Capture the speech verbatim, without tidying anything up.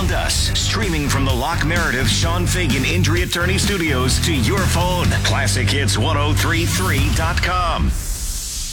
found us. Streaming from the Locke Meredith Sean Fagan Injury Attorney Studios to your phone. classic hits ten thirty-three dot com.